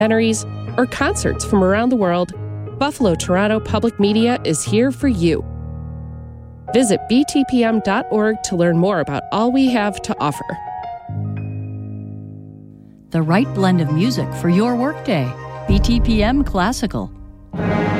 documentaries, or concerts from around the world, Buffalo Toronto Public Media is here for you. Visit btpm.org to learn more about all we have to offer. The right blend of music for your workday. BTPM Classical.